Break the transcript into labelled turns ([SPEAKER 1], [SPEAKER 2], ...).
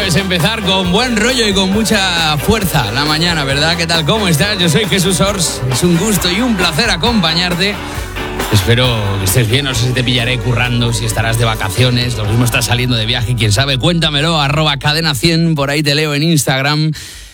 [SPEAKER 1] sabes empezar con buen rollo y con mucha fuerza la mañana, ¿verdad? ¿Qué tal? ¿Cómo estás? Yo soy Jesús Ors. Es un gusto y un placer acompañarte. Espero que estés bien, no sé si te pillaré currando, si estarás de vacaciones, lo mismo estás saliendo de viaje, quién sabe, cuéntamelo, @cadena100, por ahí te leo en Instagram.